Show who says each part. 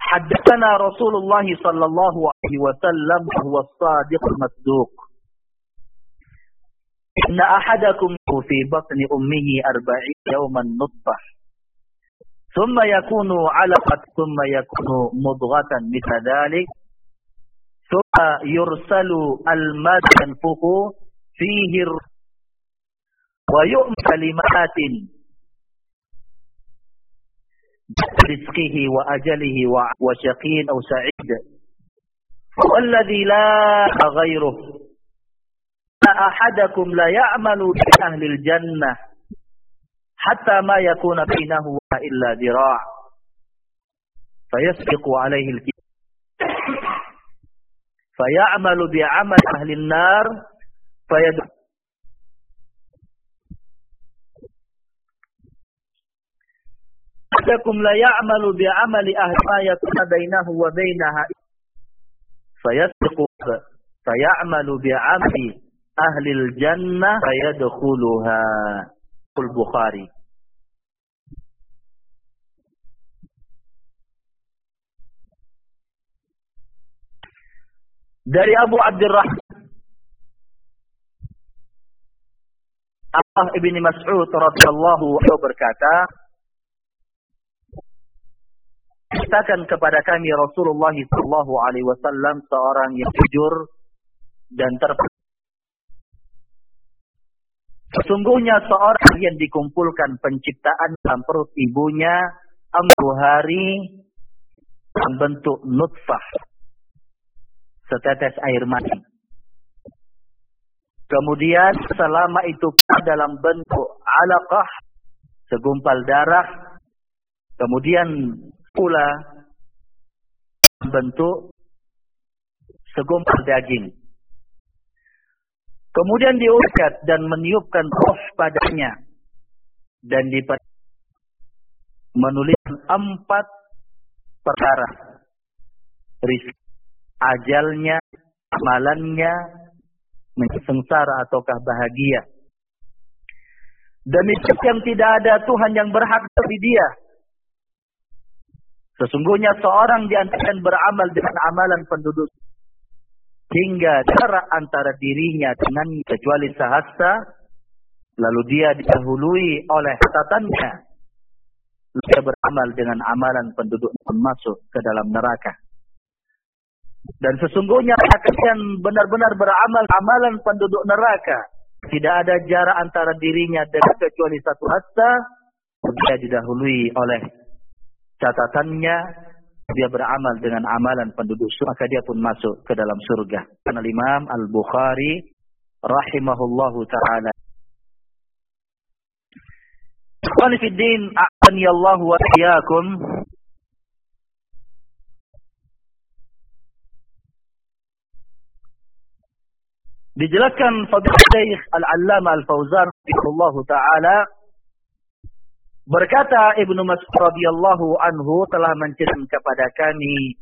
Speaker 1: حدثنا رسول الله صلى الله عليه وسلم وهو الصادق المصدوق إن أحدكم في بطن أمه 40 يوما نطفة ثم يكون علقة ثم يكون مضغة مثل ذلك ثم يرسل الماء ينفخ فيه ويؤمر كلمات برزقه وأجله وشقي أو سعيد والذي لا غيره أحدكم لا يعمل بأهل الجنة حتى ما يكون بينه إلا ذراع فيسبق عليه الكتاب فيعمل بعمل أهل النار فيدخل أحدكم لا يعمل بعمل أهل ما يكون بينه وبينها فيسبق فيعمل بعمل أهل الجنة فيدخلها. البخاري. Dari Abu Abdurrahman Abdullah ibn Mas'ud radhiyallahu anhu berkata, ceritakan kepada kami Rasulullah sallallahu alaihi wasallam seorang yang jujur dan sesungguhnya seorang yang dikumpulkan penciptaan dalam perut ibunya 40 hari dalam bentuk nutfah, setetes air mani. Kemudian selama itu dalam bentuk alaqah, segumpal darah. Kemudian pula bentuk segumpal daging. Kemudian diuskat dan meniupkan roh padanya dan menuliskan 4 perkara: rizki, ajalnya, amalannya, sengsara ataukah bahagia. Dan itu yang tidak ada Tuhan yang berhak bagi dia. Sesungguhnya seorang di antara beramal dengan amalan penduduk hingga jarak antara dirinya dengan kecuali sehasta, lalu dia didahului oleh catatannya, dia beramal dengan amalan penduduk pun masuk ke dalam neraka. Dan sesungguhnya akan benar-benar beramal amalan penduduk neraka, tidak ada jarak antara dirinya dengan kecuali 1 hasta, dia didahului oleh catatannya, dia beramal dengan amalan penduduk surga, maka dia pun masuk ke dalam surga. Karena Imam Al-Bukhari rahimahullahu ta'ala. Ikhwani fi din, a'ani Allah wa iyyakum. Dijelaskan Fadil Syekh Al-Allamah Al-Fauzan rahimahullahu ta'ala, berkata Ibnu Mas'ud radhiyallahu anhu telah menceritakan kepada kami